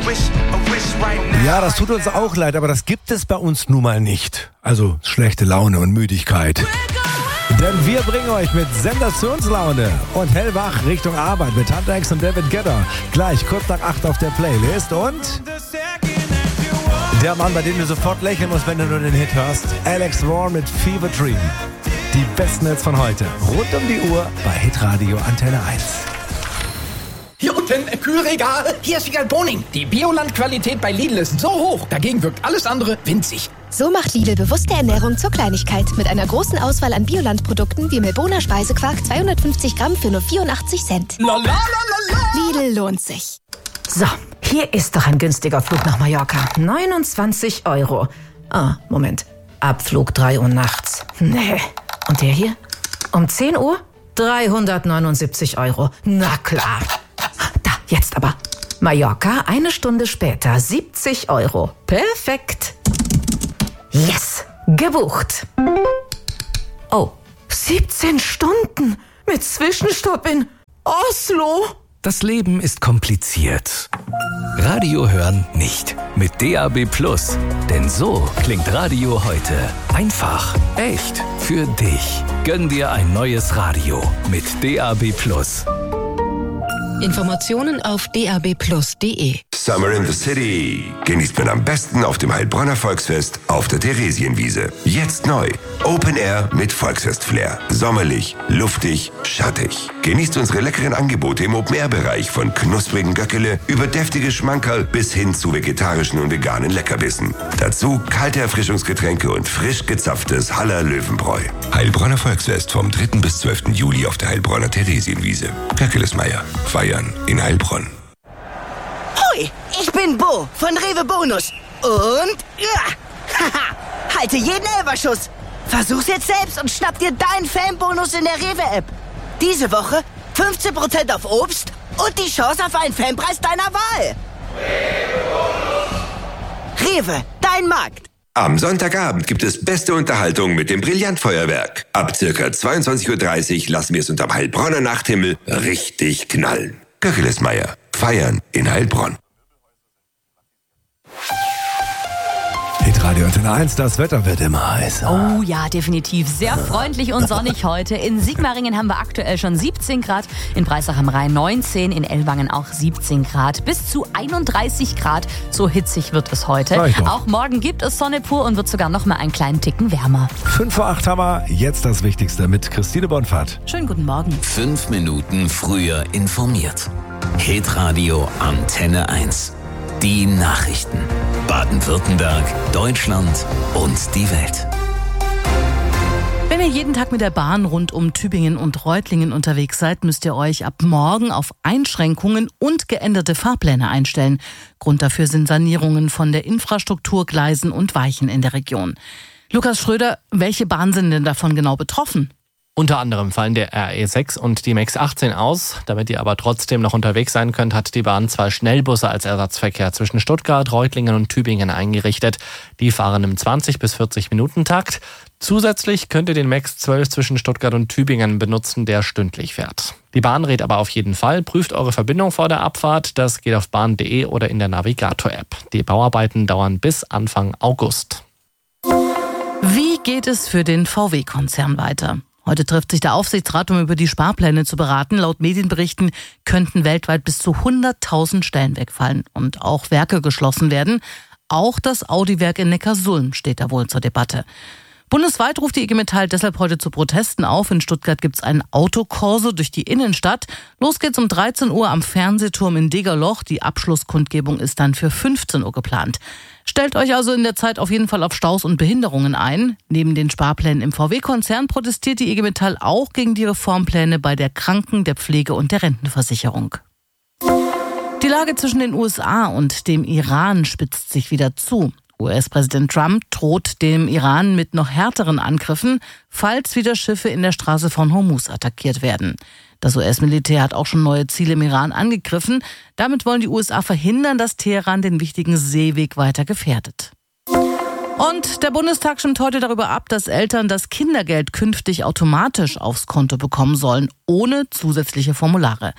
Ja, das tut uns auch leid, aber das gibt es bei uns nun mal nicht. Also schlechte Laune und Müdigkeit. Denn wir bringen euch mit Sensationslaune und hellwach Richtung Arbeit mit Tante X und David Guetta. Gleich kurz nach 8 auf der Playlist und der Mann, bei dem du sofort lächeln musst, wenn du nur den Hit hörst. Alex Warren mit Fever Dream. Die besten Hits von heute. Rund um die Uhr bei Hitradio Antenne 1. Hier unten, Kühlregal. Hier ist Wiegald Boning. Die Bioland-Qualität bei Lidl ist so hoch, dagegen wirkt alles andere winzig. So macht Lidl bewusste Ernährung zur Kleinigkeit. Mit einer großen Auswahl an Bioland-Produkten wie Melboner Speisequark 250 Gramm für nur 84 Cent. Lidl lohnt sich. So, hier ist doch ein günstiger Flug nach Mallorca. 29 €. Ah, Moment. Abflug 3 Uhr nachts. Nee. Und der hier? Um 10 Uhr? 379 €. Na klar. Da, jetzt aber. Mallorca, 1 Stunde später, 70 €. Perfekt. Yes, gebucht. Oh, 17 Stunden mit Zwischenstopp in Oslo. Das Leben ist kompliziert. Radio hören nicht. Mit DAB+. Denn so klingt Radio heute. Einfach, echt, für dich. Gönn dir ein neues Radio mit DAB+. Informationen auf dabplus.de. Summer in the City genießt man am besten auf dem Heilbronner Volksfest auf der Theresienwiese. Jetzt neu. Open Air mit Volksfest-Flair. Sommerlich, luftig, schattig. Genießt unsere leckeren Angebote im Open-Air-Bereich von knusprigen Göckele über deftige Schmankerl bis hin zu vegetarischen und veganen Leckerbissen. Dazu kalte Erfrischungsgetränke und frisch gezapftes Haller Löwenbräu. Heilbronner Volksfest vom 3. bis 12. Juli auf der Heilbronner Theresienwiese. Göckelesmeier. Feiern in Heilbronn. Hoi, ich bin Bo von Rewe Bonus. Und haha, halte jeden Elferschuss. Versuch's jetzt selbst und schnapp dir deinen Fanbonus in der Rewe-App. Diese Woche 15% auf Obst und die Chance auf einen Fanpreis deiner Wahl. Rewe, dein Markt. Am Sonntagabend gibt es beste Unterhaltung mit dem Brillantfeuerwerk. Ab circa 22:30 Uhr lassen wir es unterm Heilbronner Nachthimmel richtig knallen. Göckelesmeier. Feiern in Heilbronn. Hitradio Antenne 1, das Wetter wird immer heißer. Oh ja, definitiv. Sehr freundlich und sonnig heute. In Sigmaringen haben wir aktuell schon 17 Grad, in Breisach am Rhein 19, in Ellwangen auch 17 Grad. Bis zu 31 Grad, so hitzig wird es heute. Auch morgen gibt es Sonne pur und wird sogar noch mal einen kleinen Ticken wärmer. 5 vor 8 haben wir, jetzt das Wichtigste mit Christine Bonfahrt. Schönen guten Morgen. 5 Minuten früher informiert. Hitradio Antenne 1. Die Nachrichten. Baden-Württemberg, Deutschland und die Welt. Wenn ihr jeden Tag mit der Bahn rund um Tübingen und Reutlingen unterwegs seid, müsst ihr euch ab morgen auf Einschränkungen und geänderte Fahrpläne einstellen. Grund dafür sind Sanierungen von der Infrastruktur, Gleisen und Weichen in der Region. Lukas Schröder, welche Bahnen sind denn davon genau betroffen? Unter anderem fallen der RE6 und die MX 18 aus. Damit ihr aber trotzdem noch unterwegs sein könnt, hat die Bahn 2 Schnellbusse als Ersatzverkehr zwischen Stuttgart, Reutlingen und Tübingen eingerichtet. Die fahren im 20- bis 40-Minuten-Takt. Zusätzlich könnt ihr den MX 12 zwischen Stuttgart und Tübingen benutzen, der stündlich fährt. Die Bahn rät aber auf jeden Fall, prüft eure Verbindung vor der Abfahrt. Das geht auf bahn.de oder in der Navigator-App. Die Bauarbeiten dauern bis Anfang August. Wie geht es für den VW-Konzern weiter? Heute trifft sich der Aufsichtsrat, um über die Sparpläne zu beraten. Laut Medienberichten könnten weltweit bis zu 100.000 Stellen wegfallen und auch Werke geschlossen werden. Auch das Audi-Werk in Neckarsulm steht da wohl zur Debatte. Bundesweit ruft die IG Metall deshalb heute zu Protesten auf. In Stuttgart gibt's einen Autokorso durch die Innenstadt. Los geht's um 13 Uhr am Fernsehturm in Degerloch. Die Abschlusskundgebung ist dann für 15 Uhr geplant. Stellt euch also in der Zeit auf jeden Fall auf Staus und Behinderungen ein. Neben den Sparplänen im VW-Konzern protestiert die IG Metall auch gegen die Reformpläne bei der Kranken-, der Pflege- und der Rentenversicherung. Die Lage zwischen den USA und dem Iran spitzt sich wieder zu. US-Präsident Trump droht dem Iran mit noch härteren Angriffen, falls wieder Schiffe in der Straße von Hormuz attackiert werden. Das US-Militär hat auch schon neue Ziele im Iran angegriffen. Damit wollen die USA verhindern, dass Teheran den wichtigen Seeweg weiter gefährdet. Und der Bundestag stimmt heute darüber ab, dass Eltern das Kindergeld künftig automatisch aufs Konto bekommen sollen, ohne zusätzliche Formulare.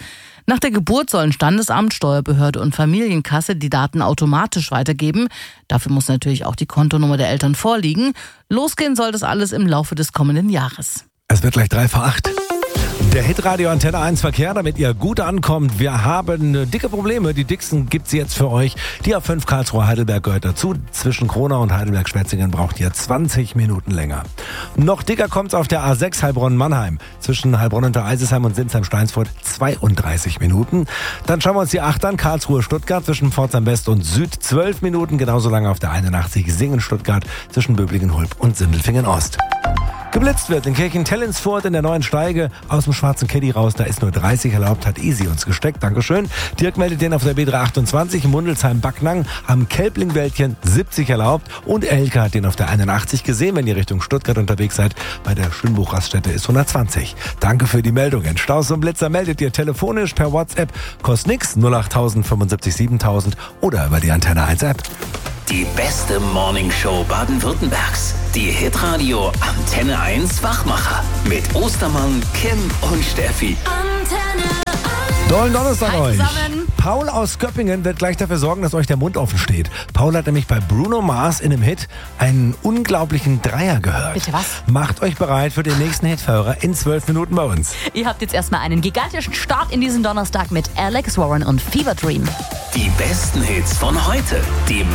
Nach der Geburt sollen Standesamt, Steuerbehörde und Familienkasse die Daten automatisch weitergeben. Dafür muss natürlich auch die Kontonummer der Eltern vorliegen. Losgehen soll das alles im Laufe des kommenden Jahres. Es wird gleich 3 vor 8. Der Hitradio Antenne 1 Verkehr, damit ihr gut ankommt. Wir haben dicke Probleme. Die dicksten gibt's jetzt für euch. Die A5 Karlsruhe-Heidelberg gehört dazu. Zwischen Kronau und Heidelberg-Schwetzingen braucht ihr 20 Minuten länger. Noch dicker kommt's auf der A6 Heilbronn-Mannheim. Zwischen Heilbronn-Untereisesheim und Sinsheim-Steinsfurt 32 Minuten. Dann schauen wir uns die 8 an. Karlsruhe-Stuttgart zwischen Pforzheim West und Süd 12 Minuten. Genauso lange auf der 81 Singen-Stuttgart zwischen Böblingen-Hulb und Sindelfingen-Ost. Geblitzt wird in Kirchen-Tellinsfurt in der neuen Steige aus dem schwarzen Caddy raus. Da ist nur 30 erlaubt, hat Easy uns gesteckt. Dankeschön. Dirk meldet den auf der B328 in Mundelsheim-Backnang am Kälblingwäldchen 70 erlaubt. Und Elke hat den auf der 81 gesehen, wenn ihr Richtung Stuttgart unterwegs seid. Bei der Schönbuch-Raststätte ist 120. Danke für die Meldungen. Staus und Blitzer meldet ihr telefonisch per WhatsApp. Kostet nix, 08000 75 7000 oder über die Antenne 1 App. Die beste Morningshow Baden-Württembergs. Die Hitradio Antenne 1 Wachmacher. Mit Ostermann, Kim und Steffi. Antenne 1. Dollen Donnerstag Hi euch. zusammen. Paul aus Göppingen wird gleich dafür sorgen, dass euch der Mund offen steht. Paul hat nämlich bei Bruno Mars in einem Hit einen unglaublichen Dreier gehört. Bitte was? Macht euch bereit für den nächsten Hitführer in 12 Minuten bei uns. Ihr habt jetzt erstmal einen gigantischen Start in diesen Donnerstag mit Alex Warren und Fever Dream. Die besten Hits von heute. Die